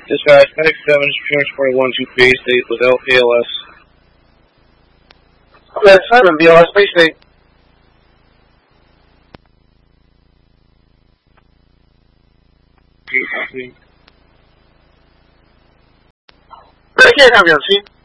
Dispatch, Medic 7, transport 1 to Bay State without ALS. Okay, 7, BLS Bay State. Right here, copy on scene.